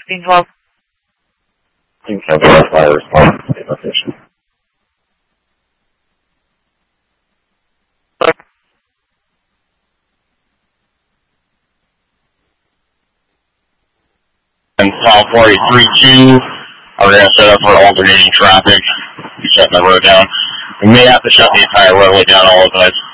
1612. You can verify a response to the location. And South 432, we're going to set up for alternating traffic. Be shutting the road down. We may have to shut the entire roadway down all of us.